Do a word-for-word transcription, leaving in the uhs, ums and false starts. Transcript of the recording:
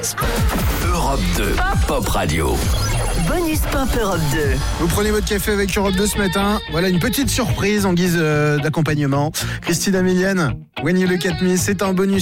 Europe deux, Pop Radio. Bonus Pop Europe deux. Vous prenez votre café avec Europe deux ce matin. Voilà une petite surprise en guise euh, d'accompagnement. Christine Amelienne, When You Look At Me, c'est un bonus